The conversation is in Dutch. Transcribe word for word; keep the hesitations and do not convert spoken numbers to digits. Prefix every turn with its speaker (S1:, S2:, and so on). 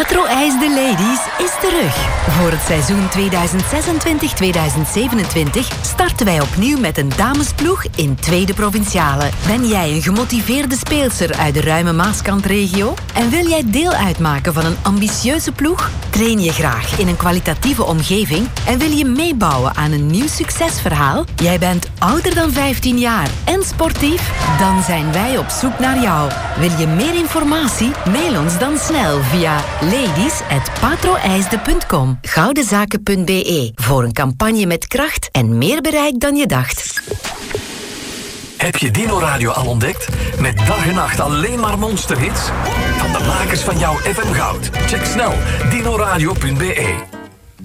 S1: Patro IJs de Ladies is terug. Voor het seizoen tweeduizend zesentwintig tweeduizend zevenentwintig starten wij opnieuw met een damesploeg in tweede provinciale. Ben jij een gemotiveerde speelster uit de ruime Maaskantregio? En wil jij deel uitmaken van een ambitieuze ploeg? Train je graag in een kwalitatieve omgeving en wil je meebouwen aan een nieuw succesverhaal? Jij bent ouder dan vijftien jaar en sportief? Dan zijn wij op zoek naar jou. Wil je meer informatie? Mail ons dan snel via ladies at patroijsde punt com. goudenzaken punt b e voor een campagne met kracht en meer bereik dan je dacht.
S2: Heb je Dino Radio al ontdekt? Met dag en nacht alleen maar monsterhits? Van de makers van jouw F M Goud. Check snel dino radio punt b e.